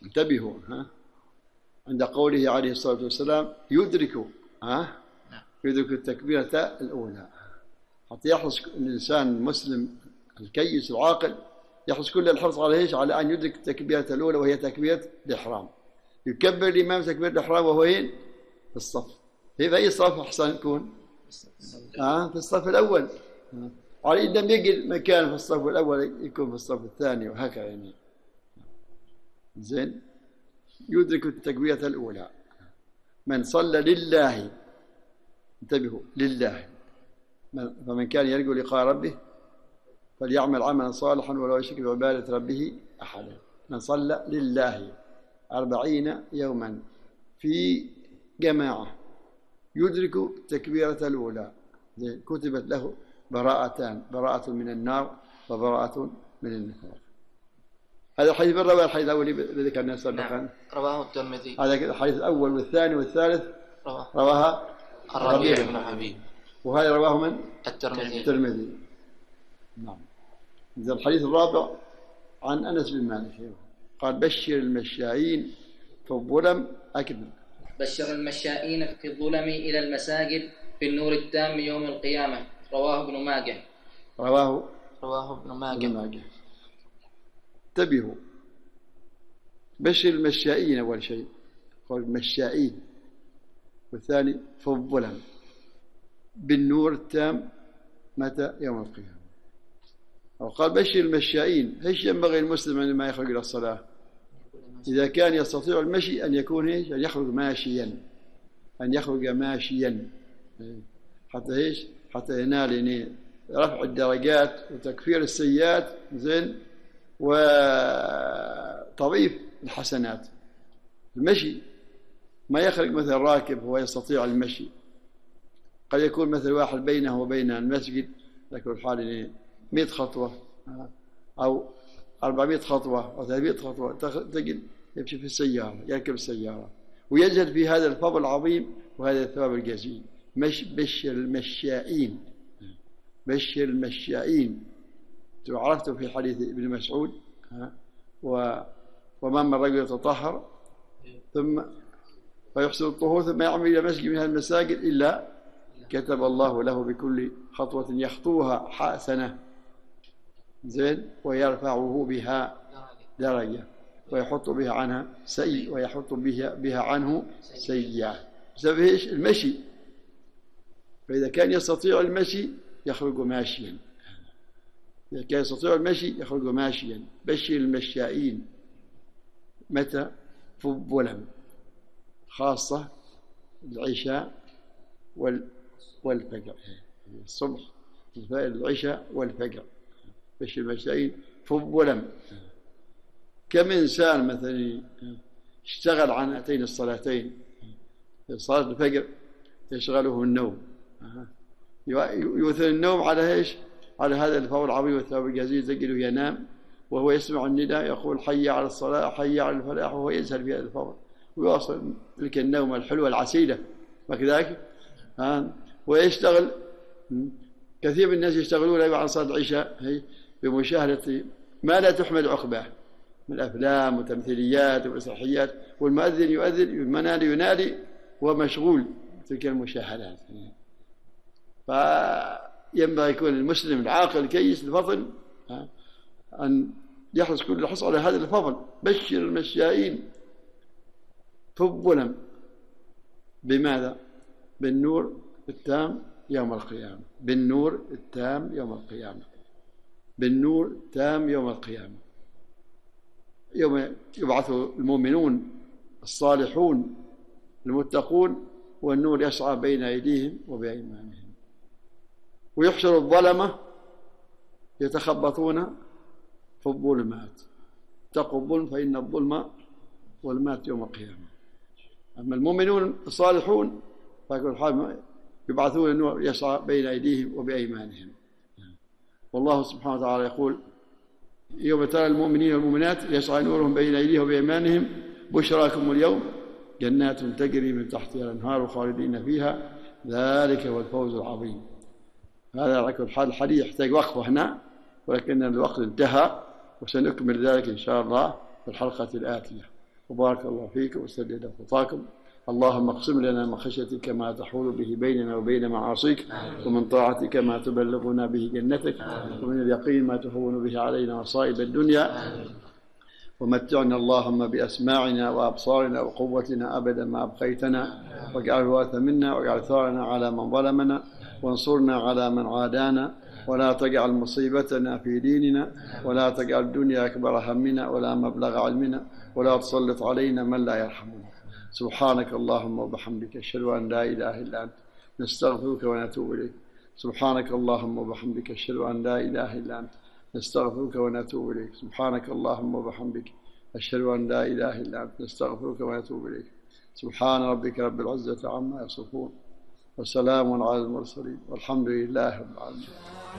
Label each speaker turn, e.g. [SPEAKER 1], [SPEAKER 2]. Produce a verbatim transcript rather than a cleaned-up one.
[SPEAKER 1] انتبهوا ها عند قوله عليه الصلاة والسلام يدرك ها يدرك التكبيرة الأولى، حتى يحرص الإنسان المسلم الكيس العاقل يحرص كل الحرص على ايش؟ على أن يدرك التكبيرة الأولى وهي تكبيرة الإحرام. يكبر الإمام تكبيرة الإحرام وهو وين؟ في الصف. في أي صف أحسن يكون؟ آه في الصف الأول. على إن لم يجد مكان في الصف الأول يكون في الصف الثاني وهكذا يعني. زين. يدرك التكبيرة الأولى من صلى لله، انتبهوا لله، فمن كان يرجو لقاء ربه فليعمل عملا صالحا ولا يشرك بعبادة ربه أحدا. من صلى لله أربعين يوما في جماعة يدرك التكبيرة الأولى كتبت له براءتان، براءة من النار وبراءة من النفاق. هذا الحديث من رواه الحديث الأول الذي ذكرناه سابقا؟
[SPEAKER 2] نعم. رواه الترمذي.
[SPEAKER 1] هذا الحديث الأول والثاني والثالث
[SPEAKER 2] رواه
[SPEAKER 1] رواها
[SPEAKER 2] الربيع بن حبيب،
[SPEAKER 1] وهذا رواه من؟
[SPEAKER 2] الترمذي.
[SPEAKER 1] الترمذي. نعم. إذا الحديث الرابع عن أنس بن مالك قال بشر المشائين في الظلم أكبر.
[SPEAKER 3] بشر المشائين في الظلم إلى المساجد في النور التام يوم القيامة. رواه ابن ماجه.
[SPEAKER 1] رواه
[SPEAKER 2] رواه ابن ماجه.
[SPEAKER 1] ماجه. انتبهوا، بشر المشائين أول شيء قال المشائين، والثاني في الظلم بالنور التام متى؟ يوم القيامة. وقال بشر المشائين. ايش ينبغي المسلم عندما يخرج إلى الصلاة؟ إذا كان يستطيع المشي أن يكون ايش؟ أن يخرج ماشيا، أن يخرج ماشيا حتى ايش؟ حتى ينال يعني رفع الدرجات وتكفير السيئات، زين، وتضيف الحسنات. المشي ما يخرج مثل راكب هو يستطيع المشي، قد يكون مثل واحد بينه وبين المسجد لكن الحال يعني مئة خطوة أو أربعمائة خطوة أو ثلاثمائة خطوة، تجد يمشي في السيارة، يركب السيارة ويجد في هذا الفضل العظيم وهذا الثواب الجزيل. مش بشر المشائين، بشر المشائين. عرفتوا في حديث ابن مسعود وما من رجل يتطهر ثم فيحسن الطهور ثم يعمل إلى مسجد من هذه المساجد إلا كتب الله له بكل خطوة يخطوها حسنة، زين، ويرفعه بها درجة ويحط بها عنها سيء ويحط بها, بها عنه سيئة بسبب ايش؟ المشي. فإذا كان يستطيع المشي يخرج ماشيا، إذا كان يستطيع المشي يخرج ماشيا. بشر المشائين متى؟ في الظلم، خاصة العشاء والفجر، الصبح العشاء والفجر. بشر المشائين في الظلم. كم إنسان مثلا اشتغل عن هاتين الصلاتين، صلاة الفجر يشغله النوم، يؤثر النوم على ايش؟ على هذا الفضل العظيم والثواب الجزيل. تجده ينام وهو يسمع النداء يقول حي على الصلاة حي على الفلاح وهو يزهر في هذا الفضل ويواصل تلك النوم الحلوة العسيلة وكذلك. ويشتغل كثير من الناس يشتغلون بعد صلاة العشاء بمشاهدة ما لا تحمد عقباه من الأفلام وتمثيليات ومسرحيات، والمؤذن يؤذن المنادي ينادي ومشغول تلك المشاهدات. فينبغي يكون المسلم العاقل الكيس الفضل أن يحرص كل الحرص على هذا الفضل. بشر المشائين في الظلم بماذا؟ بالنور التام يوم القيامة، بالنور التام يوم القيامة، بالنور التام يوم القيامة، يوم يبعث المؤمنون الصالحون المتقون والنور يسعى بين أيديهم وبأيمانهم، ويحشر الظلمة يتخبطون في الظلمات. اتقوا الظلم فإن الظلم والمات يوم القيامة. أما المؤمنون الصالحون فيكون حال يبعثون النور يسعى بين أيديهم وبأيمانهم. والله سبحانه وتعالى يقول يوم ترى المؤمنين والمؤمنات يسعى نورهم بين أيديهم وبأيمانهم بشراكم اليوم جنات تجري من تحتها الأنهار خالدين فيها ذلك هو الفوز العظيم. هذا على كل حال الحديث يحتاج وقفة هنا، ولكن الوقت انتهى وسنكمل ذلك إن شاء الله في الحلقة الآتية. وبارك الله فيكم وسدد خطاكم. اللهم اقسم لنا من خشيتك ما تحول به بيننا وبين معاصيك، ومن طاعتك ما تبلغنا به جنتك، ومن اليقين ما تهون به علينا مصائب الدنيا، ومتعنا اللهم بأسماعنا وأبصارنا وقوتنا أبدا ما أبقيتنا، واجعل الوارث منا، واجعل ثارنا على من ظلمنا، وانصرنا على من عادانا، ولا تجعل مصيبتنا في ديننا، ولا تجعل الدنيا أكبر همنا ولا مبلغ علمنا، ولا تسلط علينا من لا يرحمنا. سبحانك اللهم وبحمدك، أشهد أن لا إله إلا أنت، نستغفرك ونتوب إليك. سبحانك اللهم وبحمدك، أشهد أن لا إله إلا أنت، نستغفرك ونتوب إليك. سبحانك اللهم وبحمدك، أشهد أن لا إله إلا أنت، نستغفرك ونتوب إليك. سبحان ربك رب العزة عما يصفون، وسلام على المرسلين، والحمد لله رب العالمين.